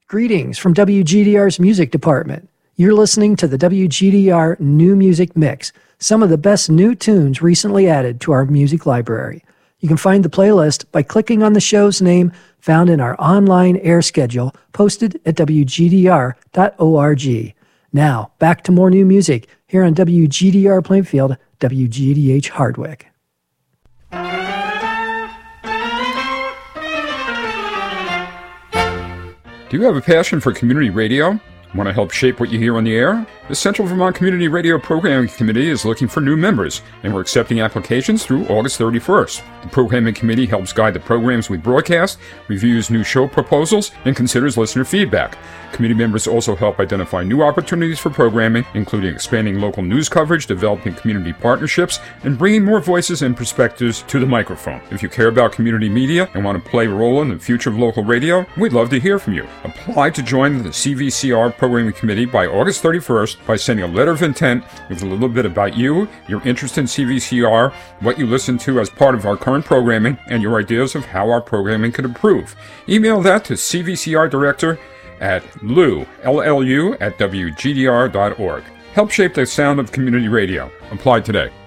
Greetings from WGDR's music department. You're listening to the WGDR New Music Mix, some of the best new tunes recently added to our music library. You can find the playlist by clicking on the show's name found in our online air schedule posted at WGDR.org. Now, back to more new music here on WGDR Plainfield, WGDH Hardwick. Do you have a passion for community radio? Want to help shape what you hear on the air? The Central Vermont Community Radio Programming Committee is looking for new members, and we're accepting applications through August 31st. The Programming Committee helps guide the programs we broadcast, reviews new show proposals, and considers listener feedback. Committee members also help identify new opportunities for programming, including expanding local news coverage, developing community partnerships, and bringing more voices and perspectives to the microphone. If you care about community media and want to play a role in the future of local radio, we'd love to hear from you. Apply to join the CVCR Programming Committee by August 31st by sending a letter of intent with a little bit about you, your interest in CVCR, what you listen to as part of our current programming, and your ideas of how our programming could improve. Email that to CVCR Director at LLU at WGDR.org. Help shape the sound of community radio. Apply today.